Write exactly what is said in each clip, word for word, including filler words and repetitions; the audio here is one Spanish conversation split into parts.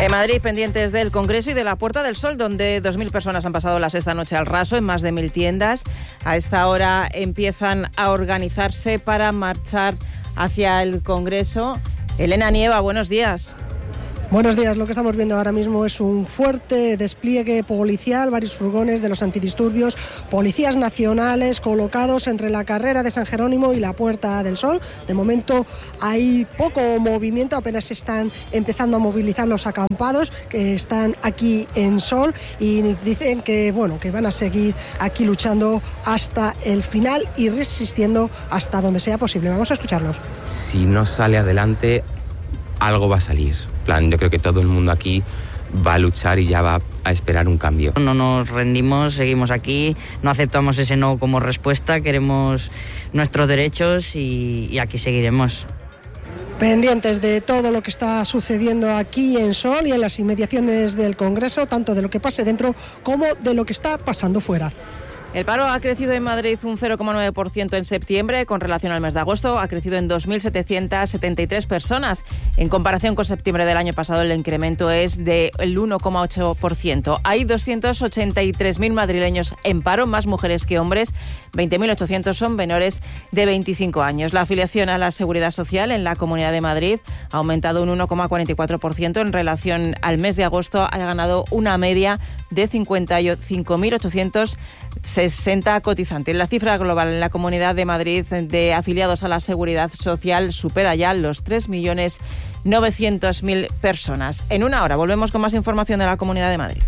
En Madrid, pendientes del Congreso y de la Puerta del Sol, donde dos mil personas han pasado la sexta noche al raso en más de mil tiendas. A esta hora empiezan a organizarse para marchar hacia el Congreso. Elena Nieva, buenos días. Buenos días. Lo que estamos viendo ahora mismo es un fuerte despliegue policial, varios furgones de los antidisturbios, policías nacionales colocados entre la carrera de San Jerónimo y la Puerta del Sol. De momento hay poco movimiento, apenas están empezando a movilizar los acampados que están aquí en Sol y dicen que, bueno, que van a seguir aquí luchando hasta el final y resistiendo hasta donde sea posible. Vamos a escucharlos. Si no sale adelante, algo va a salir. Plan, yo creo que todo el mundo aquí va a luchar y ya va a esperar un cambio. No nos rendimos, seguimos aquí, no aceptamos ese no como respuesta, queremos nuestros derechos y, y aquí seguiremos. Pendientes de todo lo que está sucediendo aquí en Sol y en las inmediaciones del Congreso, tanto de lo que pase dentro como de lo que está pasando fuera. El paro ha crecido en Madrid un cero coma nueve por ciento en septiembre con relación al mes de agosto. Ha crecido en dos mil setecientas setenta y tres personas. En comparación con septiembre del año pasado, el incremento es del uno coma ocho por ciento. Hay doscientos ochenta y tres mil madrileños en paro, más mujeres que hombres. veinte mil ochocientos son menores de veinticinco años. La afiliación a la Seguridad Social en la Comunidad de Madrid ha aumentado un uno coma cuarenta y cuatro por ciento en relación al mes de agosto. Ha ganado una media de cincuenta y cinco mil ochocientos sesenta cotizantes. La cifra global en la Comunidad de Madrid de afiliados a la Seguridad Social supera ya los tres millones novecientos mil personas. En una hora volvemos con más información de la Comunidad de Madrid.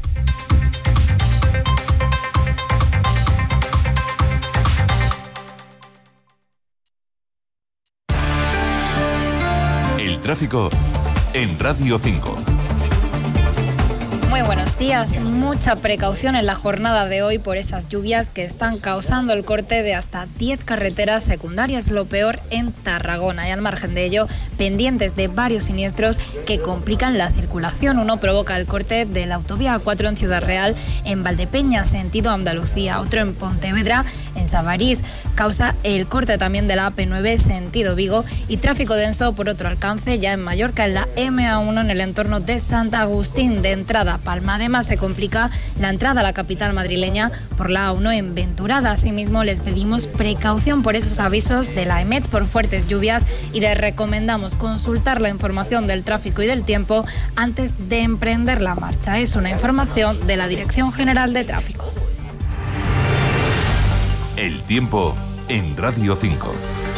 El tráfico en Radio cinco. Muy buenos días. Mucha precaución en la jornada de hoy por esas lluvias que están causando el corte de hasta diez carreteras secundarias, lo peor en Tarragona. Y al margen de ello, pendientes de varios siniestros que complican la circulación. Uno provoca el corte de la autovía A cuatro en Ciudad Real, en Valdepeñas, sentido Andalucía. Otro en Pontevedra, en Sabarís. Causa el corte también de la A P nueve, sentido Vigo. Y tráfico denso por otro alcance, ya en Mallorca, en la M A uno, en el entorno de Santa Agustín, de entrada Palma. Además, se complica la entrada a la capital madrileña por la A uno en Venturada. Asimismo, les pedimos precaución por esos avisos de la E M E T por fuertes lluvias y les recomendamos consultar la información del tráfico y del tiempo antes de emprender la marcha. Es una información de la Dirección General de Tráfico. El tiempo en Radio cinco.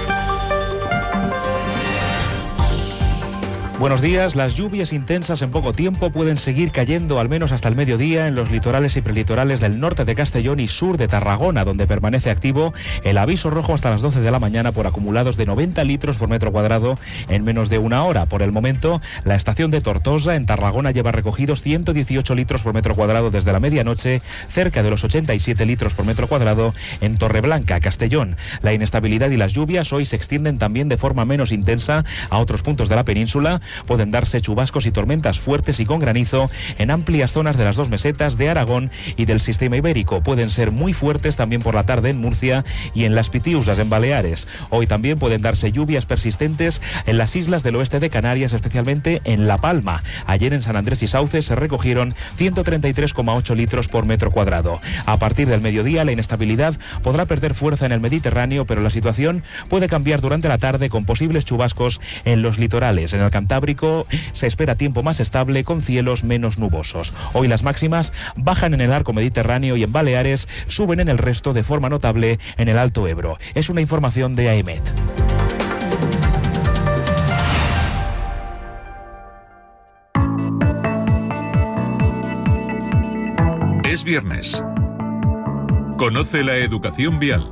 Buenos días. Las lluvias intensas en poco tiempo pueden seguir cayendo al menos hasta el mediodía en los litorales y prelitorales del norte de Castellón y sur de Tarragona, donde permanece activo el aviso rojo hasta las doce de la mañana por acumulados de noventa litros por metro cuadrado en menos de una hora. Por el momento, la estación de Tortosa en Tarragona lleva recogidos ciento dieciocho litros por metro cuadrado desde la medianoche, cerca de los ochenta y siete litros por metro cuadrado en Torreblanca, Castellón. La inestabilidad y las lluvias hoy se extienden también de forma menos intensa a otros puntos de la península. Pueden darse chubascos y tormentas fuertes y con granizo en amplias zonas de las dos mesetas de Aragón y del sistema ibérico. Pueden ser muy fuertes también por la tarde en Murcia y en las Pitiusas, en Baleares. Hoy también pueden darse lluvias persistentes en las islas del oeste de Canarias, especialmente en La Palma. Ayer en San Andrés y Sauce se recogieron ciento treinta y tres coma ocho litros por metro cuadrado. A partir del mediodía, la inestabilidad podrá perder fuerza en el Mediterráneo, pero la situación puede cambiar durante la tarde con posibles chubascos en los litorales. En el Cantábrico se espera tiempo más estable con cielos menos nubosos. Hoy las máximas bajan en el arco mediterráneo y en Baleares, suben en el resto de forma notable en el Alto Ebro. Es una información de A E M E T. Es viernes. Conoce la educación vial.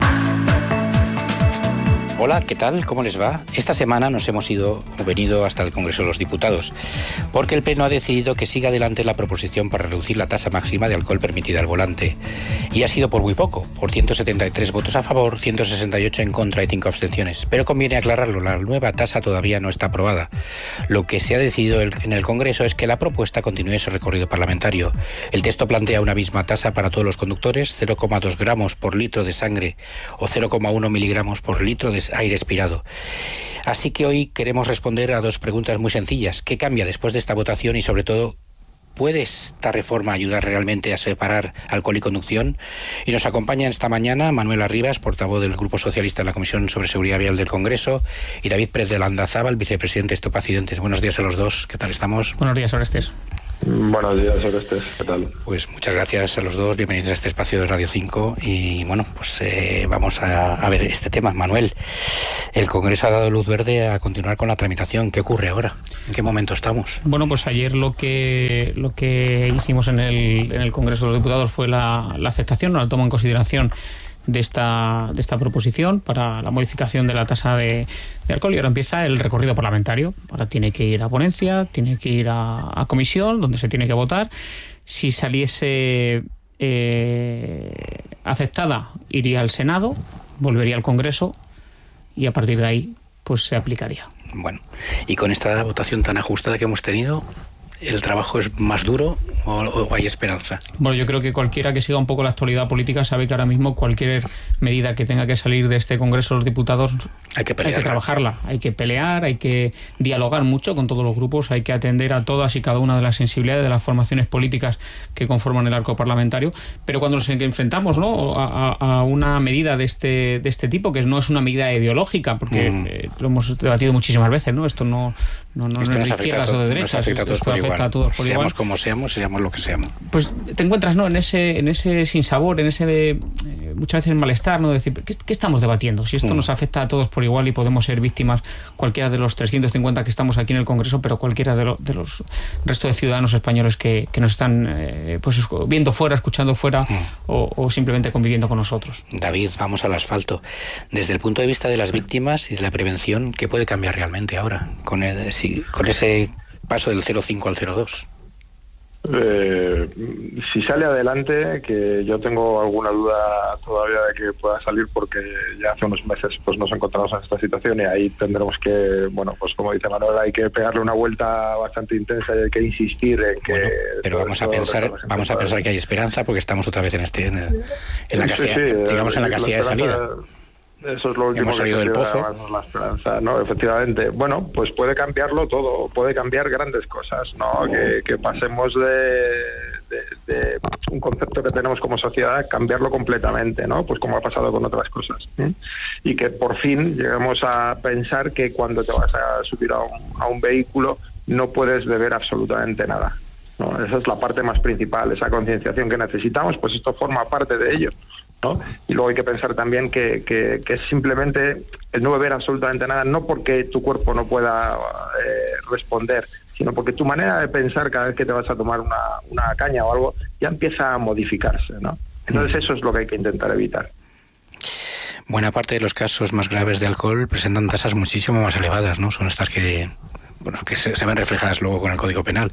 Hola, ¿qué tal? ¿Cómo les va? Esta semana nos hemos ido o venido hasta el Congreso de los Diputados, porque el Pleno ha decidido que siga adelante la proposición para reducir la tasa máxima de alcohol permitida al volante. Y ha sido por muy poco, por ciento setenta y tres votos a favor, ciento sesenta y ocho en contra y cinco abstenciones. Pero conviene aclararlo, la nueva tasa todavía no está aprobada. Lo que se ha decidido en el Congreso es que la propuesta continúe su recorrido parlamentario. El texto plantea una misma tasa para todos los conductores, cero coma dos gramos por litro de sangre o cero coma uno miligramos por litro de aire expirado. Así que hoy queremos responder a dos preguntas muy sencillas. ¿Qué cambia después de esta votación y, sobre todo, ¿Puede esta reforma ayudar realmente a separar alcohol y conducción? Y nos acompaña esta mañana Manuel Arribas, portavoz del Grupo Socialista en la Comisión sobre Seguridad Vial del Congreso, y David Pérez de Landazábal, vicepresidente de Stop Accidentes. Buenos días a los dos. ¿Qué tal estamos? Buenos días, Orestes. Buenos días, Orestes. ¿Qué tal? Pues muchas gracias a los dos. Bienvenidos a este espacio de Radio cinco. Y bueno, pues eh, vamos a, a ver este tema. Manuel, el Congreso ha dado luz verde a continuar con la tramitación. ¿Qué ocurre ahora? ¿En qué momento estamos? Bueno, pues ayer lo que lo que hicimos en el, en el Congreso de los Diputados fue la, la aceptación, la toma en consideración de esta de esta proposición para la modificación de la tasa de, de alcohol, y ahora empieza el recorrido parlamentario. Ahora tiene que ir a ponencia, tiene que ir a, a comisión, donde se tiene que votar. Si saliese eh, aceptada, iría al Senado, volvería al Congreso y a partir de ahí pues se aplicaría. Bueno, y con esta votación tan ajustada que hemos tenido, ¿el trabajo es más duro o, o hay esperanza? Bueno, yo creo que cualquiera que siga un poco la actualidad política sabe que ahora mismo cualquier medida que tenga que salir de este Congreso de los Diputados hay que, hay que trabajarla, hay que pelear, hay que dialogar mucho con todos los grupos, hay que atender a todas y cada una de las sensibilidades de las formaciones políticas que conforman el arco parlamentario, pero cuando nos enfrentamos, ¿no?, a, a una medida de este de este tipo, que no es una medida ideológica, porque mm. eh, lo hemos debatido muchísimas veces, ¿no? Esto no, no, no, no es de izquierdas o de derechas, afecta a todos por igual. A todos por seamos igual. como seamos, seamos lo que seamos. Pues te encuentras, ¿no?, en ese en ese sinsabor, en ese eh, muchas veces malestar, ¿no?, de decir, ¿qué, ¿qué estamos debatiendo? Si esto mm. nos afecta a todos por igual y podemos ser víctimas cualquiera de los trescientos cincuenta que estamos aquí en el Congreso, pero cualquiera de, lo, de los restos de ciudadanos españoles que, que nos están eh, pues viendo fuera, escuchando fuera mm. o, o simplemente conviviendo con nosotros. David, vamos al asfalto. Desde el punto de vista de las víctimas y de la prevención, ¿qué puede cambiar realmente ahora con, el, si, con ese paso del cero coma cinco al cero coma dos? Eh, si sale adelante, que yo tengo alguna duda todavía de que pueda salir, porque ya hace unos meses pues nos encontramos en esta situación y ahí tendremos que, bueno, pues como dice Manuel, hay que pegarle una vuelta bastante intensa y hay que insistir en que... Bueno, pero vamos a pensar vamos a pensar que hay esperanza, porque estamos otra vez en este en, el, en la casilla, sí, sí, digamos en la casilla de salida. Eso es lo último. Hemos salido que del pozo. La esperanza, ¿no? Efectivamente. Bueno, pues puede cambiarlo todo, puede cambiar grandes cosas, ¿no? Que, que pasemos de, de, de un concepto que tenemos como sociedad, cambiarlo completamente, ¿no? Pues como ha pasado con otras cosas. ¿eh? Y que por fin lleguemos a pensar que cuando te vas a subir a un, a un vehículo no puedes beber absolutamente nada, ¿no? Esa es la parte más principal, esa concienciación que necesitamos, pues esto forma parte de ello, ¿no? Y luego hay que pensar también que, que, que es simplemente el no beber absolutamente nada, no porque tu cuerpo no pueda eh, responder, sino porque tu manera de pensar cada vez que te vas a tomar una, una caña o algo ya empieza a modificarse, ¿no? Entonces eso es lo que hay que intentar evitar. Buena parte de los casos más graves de alcohol presentan tasas muchísimo más elevadas, ¿no? Son estas que, bueno, que se, se ven reflejadas luego con el Código Penal.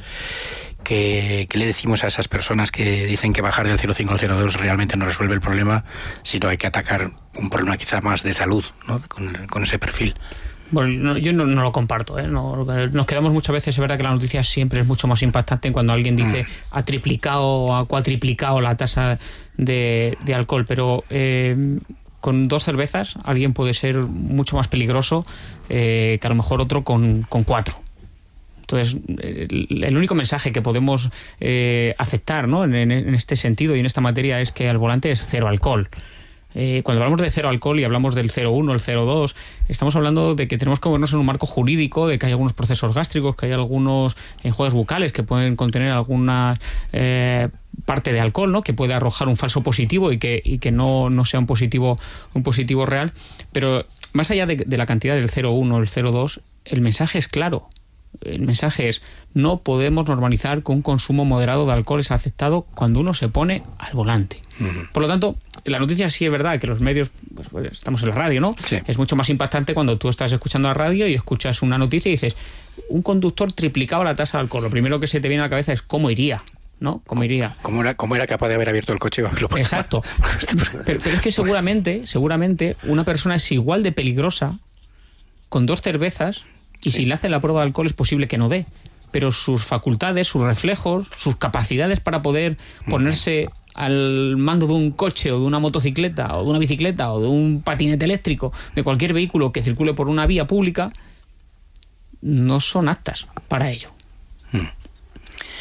¿Qué, ¿Qué le decimos a esas personas que dicen que bajar del cero coma cinco al cero coma dos realmente no resuelve el problema, sino hay que atacar un problema quizá más de salud, ¿no?, con, con ese perfil? Bueno, no, yo no, no lo comparto, ¿eh? No, nos quedamos muchas veces, es verdad que la noticia siempre es mucho más impactante cuando alguien dice mm. ha triplicado o ha cuatriplicado la tasa de, de alcohol, pero eh, con dos cervezas alguien puede ser mucho más peligroso eh, que a lo mejor otro con, con cuatro. Entonces, el, el único mensaje que podemos eh, aceptar, ¿no?, en, en este sentido y en esta materia es que al volante es cero alcohol. Eh, cuando hablamos de cero alcohol y hablamos del cero coma uno, el cero coma dos, estamos hablando de que tenemos que movernos en un marco jurídico, de que hay algunos procesos gástricos, que hay algunos enjuagues bucales que pueden contener alguna eh, parte de alcohol, ¿no?, que puede arrojar un falso positivo y que, y que no, no sea un positivo, un positivo real. Pero más allá de, de la cantidad del cero coma uno, el cero coma dos, el mensaje es claro. El mensaje es: no podemos normalizar que un consumo moderado de alcohol es aceptado cuando uno se pone al volante. Uh-huh. Por lo tanto, la noticia sí es verdad que los medios, pues, pues, estamos en la radio, ¿no? Sí. Es mucho más impactante cuando tú estás escuchando la radio y escuchas una noticia y dices, un conductor triplicaba la tasa de alcohol. Lo primero que se te viene a la cabeza es cómo iría, ¿no? ¿Cómo iría? ¿Cómo era, cómo era capaz de haber abierto el coche y haberlo puesto? Exacto. pero, pero es que seguramente, seguramente una persona es igual de peligrosa con dos cervezas. Y sí. Si le hacen la prueba de alcohol es posible que no dé, pero sus facultades, sus reflejos, sus capacidades para poder ponerse al mando de un coche o de una motocicleta o de una bicicleta o de un patinete eléctrico, de cualquier vehículo que circule por una vía pública, no son aptas para ello.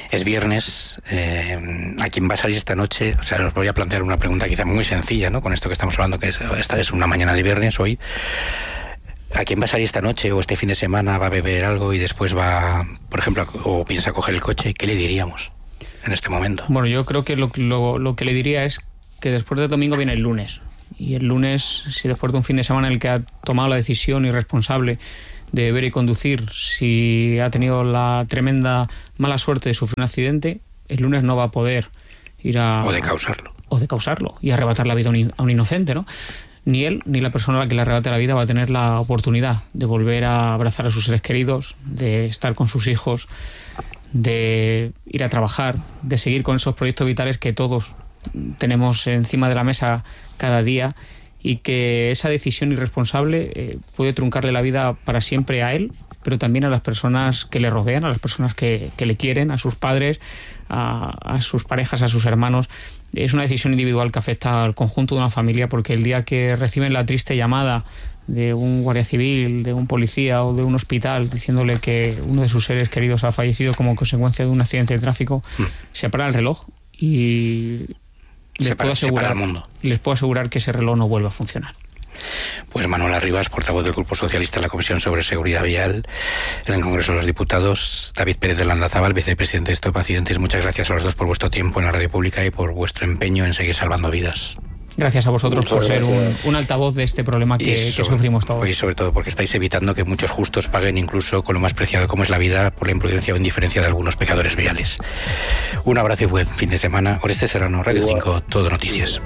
Es viernes, eh, ¿a quién va a salir esta noche? O sea, os voy a plantear una pregunta quizá muy sencilla, ¿no? Con esto que estamos hablando, que es, esta es una mañana de viernes hoy. ¿A quién va a salir esta noche o este fin de semana, va a beber algo y después va, por ejemplo, o piensa coger el coche? ¿Qué le diríamos en este momento? Bueno, yo creo que lo, lo, lo que le diría es que después del domingo viene el lunes. Y el lunes, si después de un fin de semana en el que ha tomado la decisión irresponsable de beber y conducir, si ha tenido la tremenda mala suerte de sufrir un accidente, el lunes no va a poder ir a... O de causarlo. O de causarlo y arrebatar la vida a un, a un inocente, ¿no? Ni él, ni la persona a la que le arrebate la vida va a tener la oportunidad de volver a abrazar a sus seres queridos, de estar con sus hijos, de ir a trabajar, de seguir con esos proyectos vitales que todos tenemos encima de la mesa cada día, y que esa decisión irresponsable eh, puede truncarle la vida para siempre a él, pero también a las personas que le rodean, a las personas que, que le quieren, a sus padres, a, a sus parejas, a sus hermanos. Es una decisión individual que afecta al conjunto de una familia, porque el día que reciben la triste llamada de un guardia civil, de un policía o de un hospital diciéndole que uno de sus seres queridos ha fallecido como consecuencia de un accidente de tráfico, mm. se para el reloj y les, para, puedo asegurar, les puedo asegurar que ese reloj no vuelve a funcionar. Pues Manuel Arribas, portavoz del Grupo Socialista en la Comisión sobre Seguridad Vial en el Congreso de los Diputados, David Pérez de Landazábal, vicepresidente de Stop Accidentes, muchas gracias a los dos por vuestro tiempo en la radio pública y por vuestro empeño en seguir salvando vidas. Gracias a vosotros por ser un, un altavoz de este problema que, sobre, que sufrimos todos. Y sobre todo porque estáis evitando que muchos justos paguen incluso con lo más preciado como es la vida por la imprudencia o indiferencia de algunos pecadores viales. Un abrazo y buen fin de semana. Oreste Serrano, Radio cinco, Todo Noticias.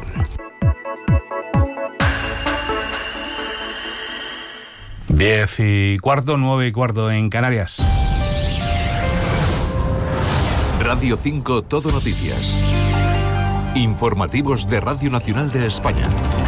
Diez y cuarto, nueve y cuarto en Canarias. Radio cinco, Todo Noticias. Informativos de Radio Nacional de España.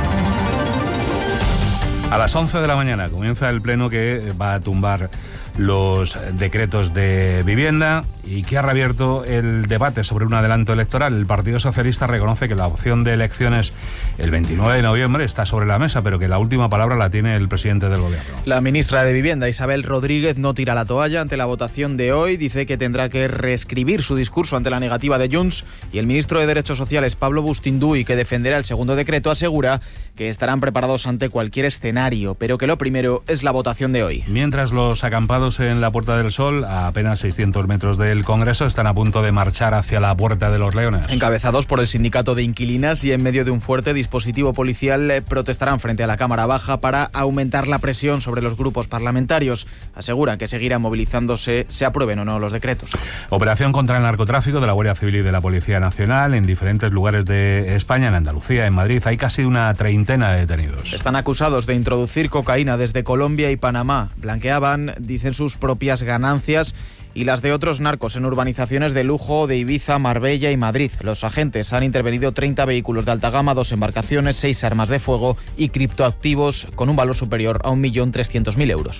A las once de la mañana comienza el pleno que va a tumbar los decretos de vivienda y que ha reabierto el debate sobre un adelanto electoral. El Partido Socialista reconoce que la opción de elecciones el veintinueve de noviembre está sobre la mesa, pero que la última palabra la tiene el presidente del Gobierno. La ministra de Vivienda, Isabel Rodríguez, no tira la toalla ante la votación de hoy. Dice que tendrá que reescribir su discurso ante la negativa de Junts, y el ministro de Derechos Sociales, Pablo Bustinduy, que defenderá el segundo decreto, asegura que estarán preparados ante cualquier escenario, pero que lo primero es la votación de hoy. Mientras los acampados en la Puerta del Sol, a apenas seiscientos metros del Congreso, están a punto de marchar hacia la Puerta de los Leones. Encabezados por el sindicato de inquilinas y en medio de un fuerte dispositivo policial, protestarán frente a la Cámara Baja para aumentar la presión sobre los grupos parlamentarios. Aseguran que seguirán movilizándose, se aprueben o no los decretos. Operación contra el narcotráfico de la Guardia Civil y de la Policía Nacional en diferentes lugares de España, en Andalucía, en Madrid. Hay casi una treintena de detenidos. Están acusados de introducir cocaína desde Colombia y Panamá. Blanqueaban, dicen, sus propias ganancias y las de otros narcos en urbanizaciones de lujo de Ibiza, Marbella y Madrid. Los agentes han intervenido treinta vehículos de alta gama, dos embarcaciones, seis armas de fuego y criptoactivos con un valor superior a un millón trescientos mil euros.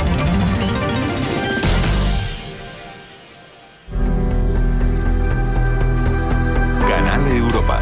Canal Europa.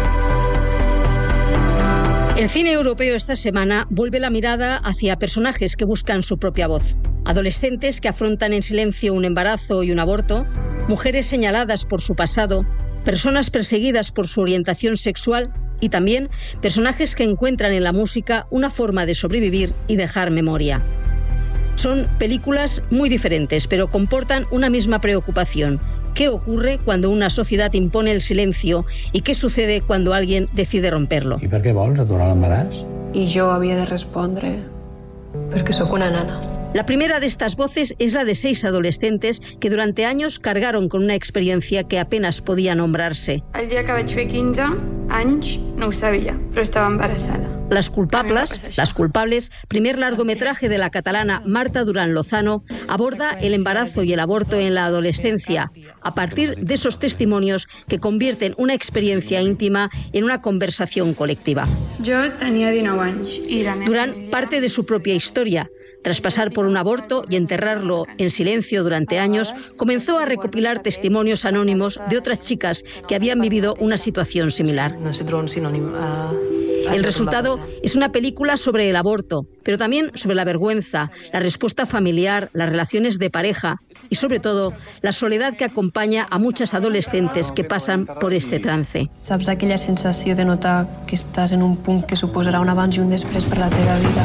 El cine europeo esta semana vuelve la mirada hacia personajes que buscan su propia voz. Adolescentes que afrontan en silencio un embarazo y un aborto, mujeres señaladas por su pasado, personas perseguidas por su orientación sexual y también personajes que encuentran en la música una forma de sobrevivir y dejar memoria. Son películas muy diferentes, pero comportan una misma preocupación. ¿Qué ocurre cuando una sociedad impone el silencio y qué sucede cuando alguien decide romperlo? I per què vols aturar l'embaràs? I jo havia de respondre perquè sóc una nana. La primera de estas voces es la de seis adolescentes que durante años cargaron con una experiencia que apenas podía nombrarse. El dia que vaig fer quinze anys no ho sabia, però estava embarassada. Las culpables, las culpables, primer largometraje de la catalana Marta Durán Lozano, aborda el embarazo y el aborto en la adolescencia, a partir de esos testimonios que convierten una experiencia íntima en una conversación colectiva. Jo tenia dinou anys i la meva Durán parte de su propia historia. Tras pasar por un aborto y enterrarlo en silencio durante años, comenzó a recopilar testimonios anónimos de otras chicas que habían vivido una situación similar. No sé trobar un sinònim. Uh... El resultado es una película sobre el aborto, pero también sobre la vergüenza, la respuesta familiar, las relaciones de pareja y, sobre todo, la soledad que acompaña a muchas adolescentes que pasan por este trance. Saps aquella sensació de notar que estàs en un punt que suposarà un abans i un després per la teva vida?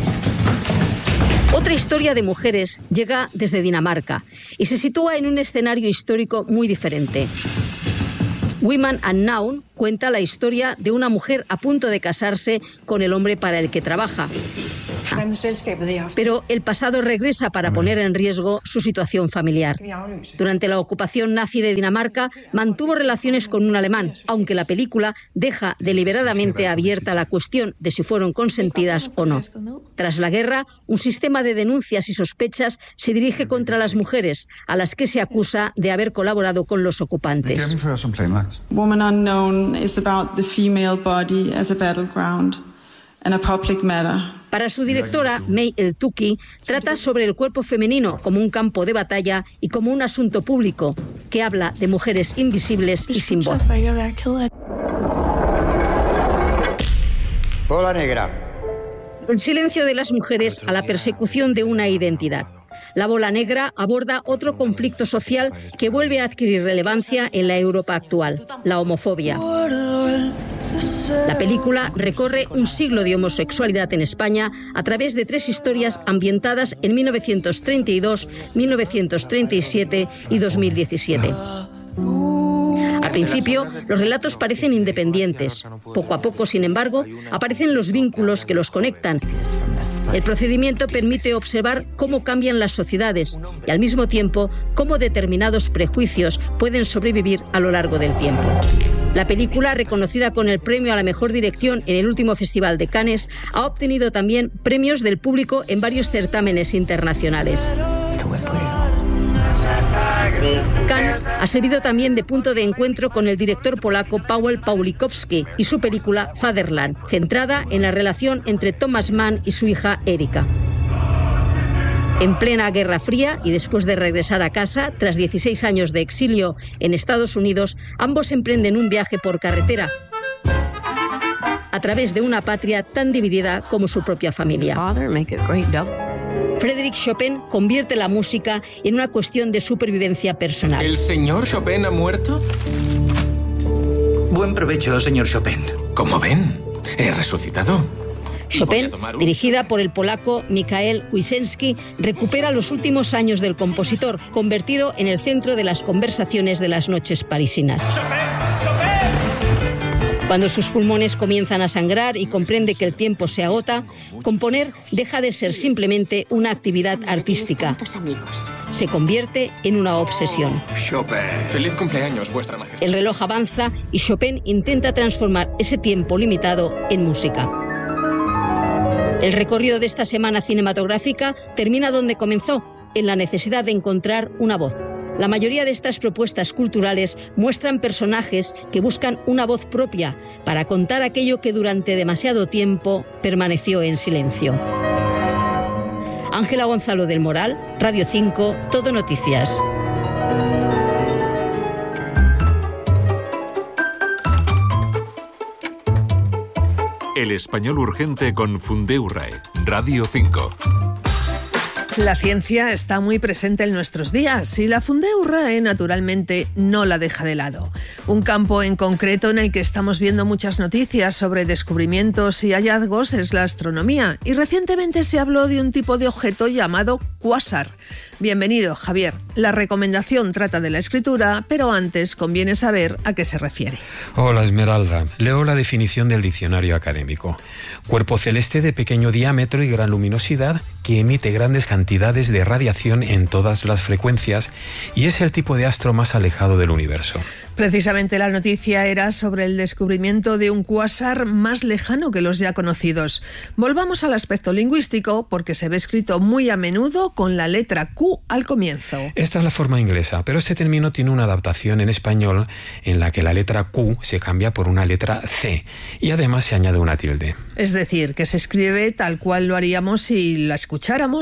Otra historia de mujeres llega desde Dinamarca y se sitúa en un escenario histórico muy diferente. Women Unknown cuenta la historia de una mujer a punto de casarse con el hombre para el que trabaja. Pero el pasado regresa para poner en riesgo su situación familiar. Durante la ocupación nazi de Dinamarca mantuvo relaciones con un alemán, aunque la película deja deliberadamente abierta la cuestión de si fueron consentidas o no. Tras la guerra, un sistema de denuncias y sospechas se dirige contra las mujeres, a las que se acusa de haber colaborado con los ocupantes. Woman Unknown is about the female body as a battleground and a public matter. Para su directora, May El-Tuki, trata sobre el cuerpo femenino como un campo de batalla y como un asunto público, que habla de mujeres invisibles y sin voz. Bola negra. El silencio de las mujeres a la persecución de una identidad. La bola negra aborda otro conflicto social que vuelve a adquirir relevancia en la Europa actual, la homofobia. La película recorre un siglo de homosexualidad en España a través de tres historias ambientadas en mil novecientos treinta y dos, mil novecientos treinta y siete y dos mil diecisiete. Al principio, los relatos parecen independientes. Poco a poco, sin embargo, aparecen los vínculos que los conectan. El procedimiento permite observar cómo cambian las sociedades y, al mismo tiempo, cómo determinados prejuicios pueden sobrevivir a lo largo del tiempo. La película, reconocida con el premio a la mejor dirección en el último Festival de Cannes, ha obtenido también premios del público en varios certámenes internacionales. Cannes ha servido también de punto de encuentro con el director polaco Paweł Pawlikowski y su película Fatherland, centrada en la relación entre Thomas Mann y su hija Erika. En plena Guerra Fría y después de regresar a casa, tras dieciséis años de exilio en Estados Unidos, ambos emprenden un viaje por carretera a través de una patria tan dividida como su propia familia. Frédéric Chopin convierte la música en una cuestión de supervivencia personal. ¿El señor Chopin ha muerto? Buen provecho, señor Chopin. Como ven, he resucitado. Chopin, dirigida por el polaco Mikhail Kuisenski, recupera los últimos años del compositor, convertido en el centro de las conversaciones de las noches parisinas. Cuando sus pulmones comienzan a sangrar y comprende que el tiempo se agota, componer deja de ser simplemente una actividad artística. Se convierte en una obsesión. Chopin. Feliz cumpleaños, vuestra majestad. El reloj avanza y Chopin intenta transformar ese tiempo limitado en música. El recorrido de esta semana cinematográfica termina donde comenzó, en la necesidad de encontrar una voz. La mayoría de estas propuestas culturales muestran personajes que buscan una voz propia para contar aquello que durante demasiado tiempo permaneció en silencio. Ángela Gonzalo del Moral, Radio cinco, Todo Noticias. El español urgente con Fundeurrae, Radio cinco. La ciencia está muy presente en nuestros días y la Fundeurrae naturalmente no la deja de lado. Un campo en concreto en el que estamos viendo muchas noticias sobre descubrimientos y hallazgos es la astronomía, y recientemente se habló de un tipo de objeto llamado cuásar. Bienvenido, Javier. La recomendación trata de la escritura, pero antes conviene saber a qué se refiere. Hola, Esmeralda. Leo la definición del diccionario académico. Cuerpo celeste de pequeño diámetro y gran luminosidad que emite grandes cantidades de radiación en todas las frecuencias y es el tipo de astro más alejado del universo. Precisamente la noticia era sobre el descubrimiento de un cuásar más lejano que los ya conocidos. Volvamos al aspecto lingüístico, porque se ve escrito muy a menudo con la letra Q al comienzo. Esta es la forma inglesa, pero este término tiene una adaptación en español en la que la letra Q se cambia por una letra C y además se añade una tilde. Es decir, que se escribe tal cual lo haríamos si la escucháramos y no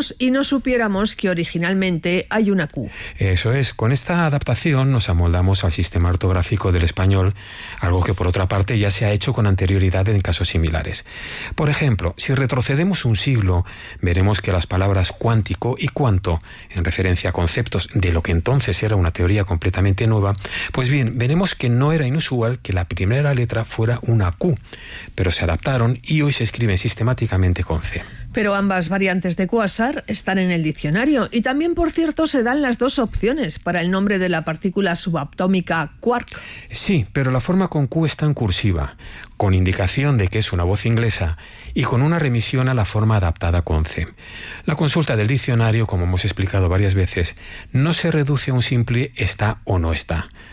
supiéramos que originalmente hay una Q. Eso es, con esta adaptación nos amoldamos al sistema ortográfico del español, algo que por otra parte ya se ha hecho con anterioridad en casos similares. Por ejemplo, si retrocedemos un siglo, veremos que las palabras cuántico y cuánto, en referencia a conceptos de lo que entonces era una teoría completamente nueva, pues bien, veremos que no era inusual que la primera letra fuera una Q, pero se adaptaron y hoy se escriben sistemáticamente con C. Pero ambas variantes de quasar están en el diccionario y también, por cierto, se dan las dos opciones para el nombre de la partícula subatómica quark. Sí, pero la forma con Q está en cursiva, con indicación de que es una voz inglesa y con una remisión a la forma adaptada con C. La consulta del diccionario, como hemos explicado varias veces, no se reduce a un simple está o no está.